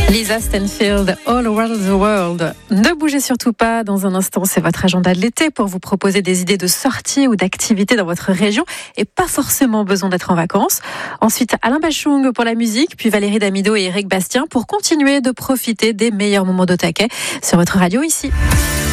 Lisa Stanfield, All Around the World. Ne bougez surtout pas. Dans un instant, c'est votre agenda de l'été pour vous proposer des idées de sorties ou d'activités dans votre région et pas forcément besoin d'être en vacances. Ensuite, Alain Bachung pour la musique, puis Valérie Damido et Eric Bastien pour continuer de profiter des meilleurs moments d'Au Taquet sur votre radio ici.